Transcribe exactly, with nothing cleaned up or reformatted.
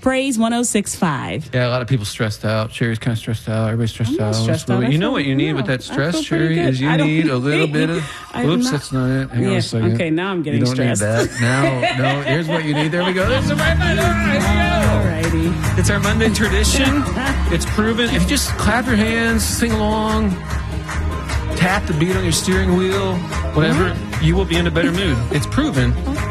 Praise one oh six point five. Yeah, a lot of people stressed out. Sherry's kind of stressed out. Everybody's stressed I'm out. not stressed Really, out. you I know feel- what you need no, with that I stress, feel pretty Sherry, good. is you I don't- need a little bit of... I'm Whoops, not- that's not it. Hang on Yeah, a second. okay, now I'm getting You don't stressed. need that. Now, no, here's what you need. There we go. There's the right button. All right, here we go. Alrighty. It's our Monday tradition. It's proven. If you just clap your hands, sing along, tap the beat on your steering wheel, whatever, you will be in a better mood. It's proven. Okay.